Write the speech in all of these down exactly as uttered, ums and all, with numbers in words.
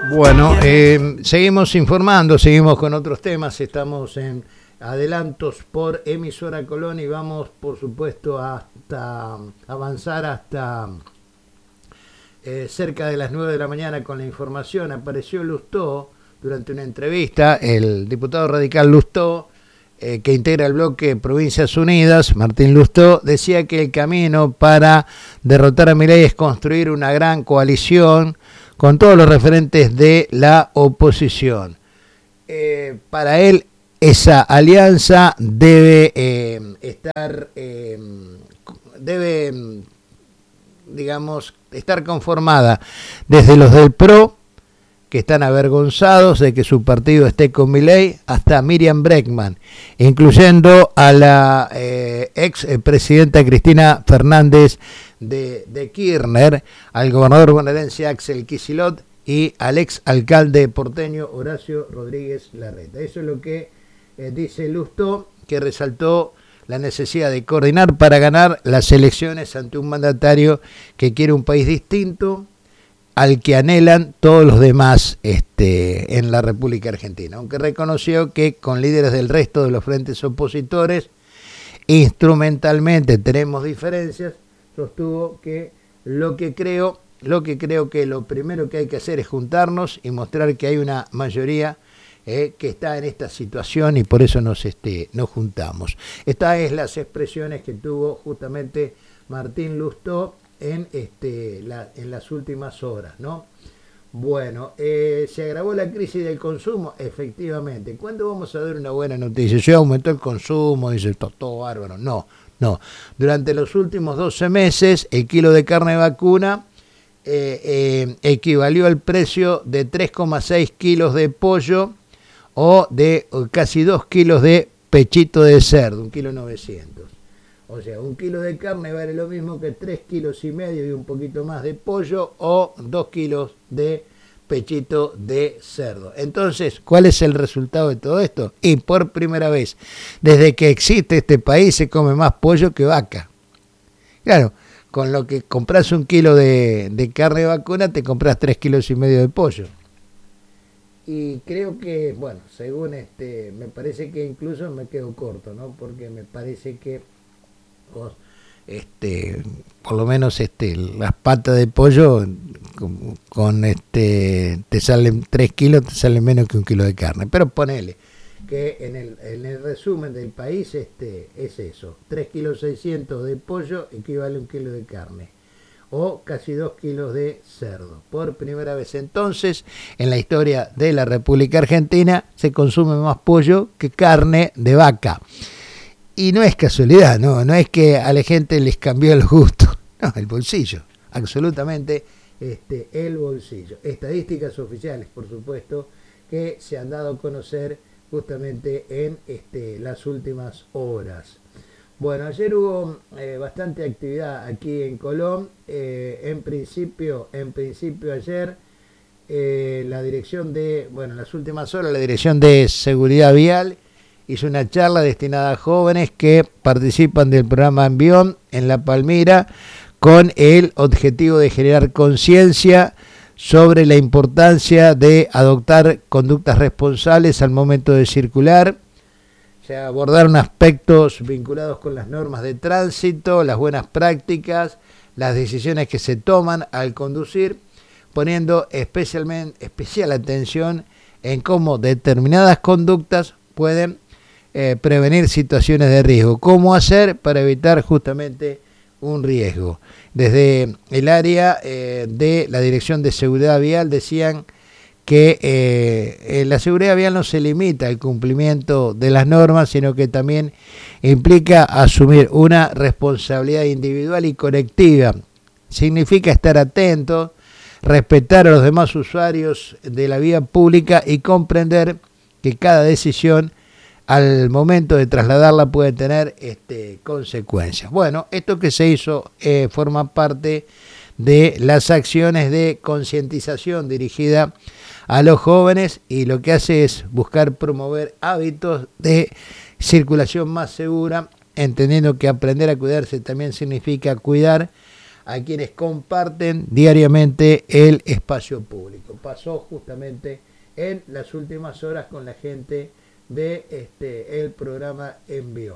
Bueno, eh, seguimos informando, seguimos con otros temas, estamos en adelantos por Emisora Colón y vamos, por supuesto, hasta avanzar hasta eh, cerca de las nueve de la mañana con la información. Apareció Lustó durante una entrevista, el diputado radical Lustó, eh, que integra el bloque Provincias Unidas, Martín Lustó, decía que el camino para derrotar a Milei es construir una gran coalición con todos los referentes de la oposición. Eh, para él, esa alianza debe eh, estar, eh, debe, digamos, estar conformada desde los del P R O, que están avergonzados de que su partido esté con Milei, hasta Miriam Bregman, incluyendo a la eh, ex presidenta Cristina Fernández de, de Kirchner, al gobernador bonaerense Axel Kicillof y al ex alcalde porteño Horacio Rodríguez Larreta. Eso es lo que eh, dice Lustó, que resaltó la necesidad de coordinar para ganar las elecciones ante un mandatario que quiere un país distinto al que anhelan todos los demás este, en la República Argentina, aunque reconoció que con líderes del resto de los frentes opositores instrumentalmente tenemos diferencias. Sostuvo que lo que creo, lo que creo que lo primero que hay que hacer es juntarnos y mostrar que hay una mayoría eh, que está en esta situación y por eso nos, este, nos juntamos. Estas es las expresiones que tuvo justamente Martín Lustó en, este, la, en las últimas horas, ¿no? Bueno, eh, ¿se agravó la crisis del consumo? Efectivamente. ¿Cuándo vamos a ver una buena noticia? ¿Se aumentó el consumo? Dice, esto es todo bárbaro. No, no. Durante los últimos doce meses, el kilo de carne vacuna eh, eh, equivalió al precio de tres coma seis kilos de pollo o de casi dos kilos de pechito de cerdo, un kilo novecientos. O sea, un kilo de carne vale lo mismo que tres kilos y medio y un poquito más de pollo o dos kilos de pechito de cerdo. Entonces, ¿cuál es el resultado de todo esto? Y por primera vez, desde que existe este país, se come más pollo que vaca. Claro, con lo que compras un kilo de, de carne vacuna, te compras tres kilos y medio de pollo. Y creo que, bueno, según este, me parece que incluso me quedo corto, ¿no? Porque me parece que este por lo menos este las patas de pollo con, con este te salen tres kilos, te salen menos que un kilo de carne, pero ponele que en el, en el resumen del país este es eso, tres kilos seiscientos de pollo equivale a un kilo de carne o casi dos kilos de cerdo. Por primera vez entonces en la historia de la República Argentina se consume más pollo que carne de vaca. Y no es casualidad, no, no es que a la gente les cambió el gusto, no, el bolsillo, absolutamente este, el bolsillo. Estadísticas oficiales, por supuesto, que se han dado a conocer justamente en este, las últimas horas. Bueno, ayer hubo eh, bastante actividad aquí en Colón, eh, en principio, en principio ayer eh, la dirección de, bueno, en las últimas horas la Dirección de Seguridad Vial hizo una charla destinada a jóvenes que participan del programa Envión en La Palmira con el objetivo de generar conciencia sobre la importancia de adoptar conductas responsables al momento de circular. Se abordaron aspectos vinculados con las normas de tránsito, las buenas prácticas, las decisiones que se toman al conducir, poniendo especialmente, especial atención en cómo determinadas conductas pueden Eh, prevenir situaciones de riesgo. ¿Cómo hacer para evitar justamente un riesgo? Desde el área eh, de la Dirección de Seguridad Vial decían que eh, la seguridad vial no se limita al cumplimiento de las normas, sino que también implica asumir una responsabilidad individual y colectiva. Significa estar atentos, respetar a los demás usuarios de la vía pública y comprender que cada decisión al momento de trasladarla puede tener este, consecuencias. Bueno, esto que se hizo eh, forma parte de las acciones de concientización dirigida a los jóvenes y lo que hace es buscar promover hábitos de circulación más segura, entendiendo que aprender a cuidarse también significa cuidar a quienes comparten diariamente el espacio público. Pasó justamente en las últimas horas con la gente de este el programa Envión.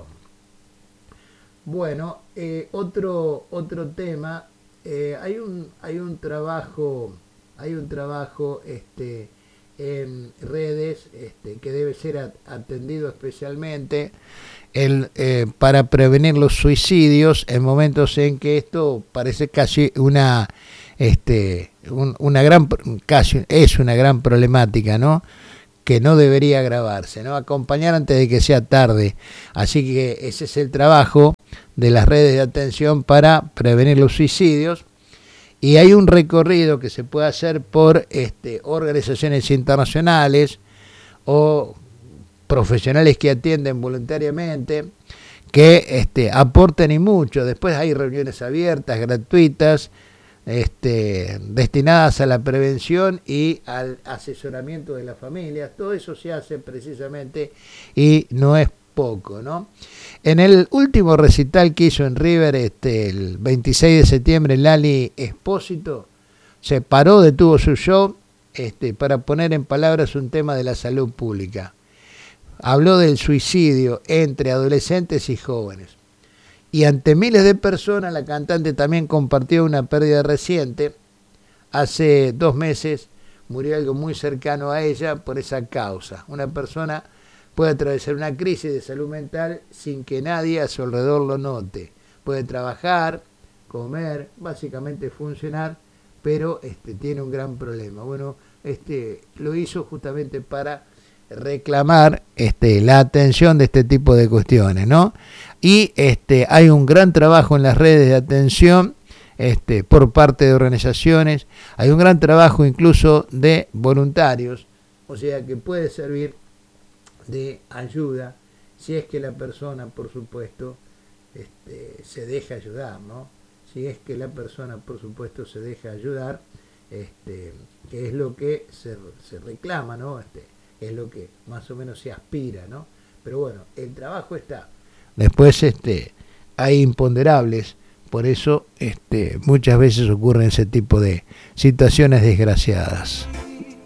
Bueno, eh, otro otro tema, eh, hay un hay un trabajo hay un trabajo este en redes este, que debe ser atendido especialmente el, eh, para prevenir los suicidios en momentos en que esto parece casi una este un, una gran casi es una gran problemática, ¿no? Que no debería agravarse, ¿no? Acompañar antes de que sea tarde. Así que ese es el trabajo de las redes de atención para prevenir los suicidios. Y hay un recorrido que se puede hacer por este, organizaciones internacionales o profesionales que atienden voluntariamente, que este, aporten y mucho. Después hay reuniones abiertas, gratuitas, este, destinadas a la prevención y al asesoramiento de las familias. Todo eso se hace precisamente y no es poco, ¿no? En el último recital que hizo en River, este, el veintiséis de septiembre, Lali Espósito se paró, detuvo su show este, para poner en palabras un tema de la salud pública. Habló del suicidio entre adolescentes y jóvenes. Y ante miles de personas, la cantante también compartió una pérdida reciente. Hace dos meses murió algo muy cercano a ella por esa causa. Una persona puede atravesar una crisis de salud mental sin que nadie a su alrededor lo note. Puede trabajar, comer, básicamente funcionar, pero este, tiene un gran problema. Bueno, este, lo hizo justamente para reclamar este, la atención de este tipo de cuestiones, ¿no? Y este, hay un gran trabajo en las redes de atención este, por parte de organizaciones, hay un gran trabajo incluso de voluntarios, o sea que puede servir de ayuda si es que la persona, por supuesto, este, se deja ayudar, ¿no? Si es que la persona, por supuesto, se deja ayudar, este, que es lo que se, se reclama, ¿no? Este, es lo que más o menos se aspira, ¿no? Pero bueno, el trabajo está. Después este, hay imponderables, por eso este, muchas veces ocurren ese tipo de situaciones desgraciadas.